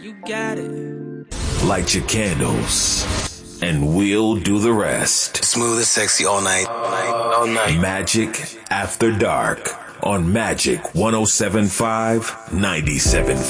You got it. Light your candles, and we'll do the rest. Smooth and sexy all night. All night. Magic After Dark on Magic 107.5 97.5.